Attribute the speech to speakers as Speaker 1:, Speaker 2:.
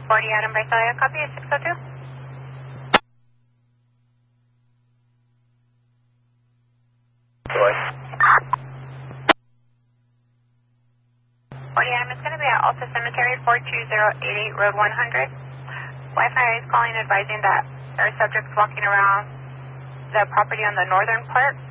Speaker 1: 40 Adam Visalia, copy 602. 40 Adam, it's going to be at Alta Cemetery, 42088 Road 100. Wi-Fi is calling advising that there are subjects walking around the property on the northern part.